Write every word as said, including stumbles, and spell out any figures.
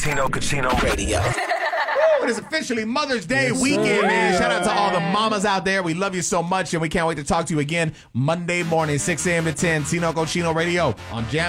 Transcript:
Tino Cucino Radio. It is officially Mother's Day Yes, weekend, sir. man. Shout out to all the mamas out there. We love you so much, and we can't wait to talk to you again Monday morning, six a.m. to ten. Tino Cochino Radio on Jam.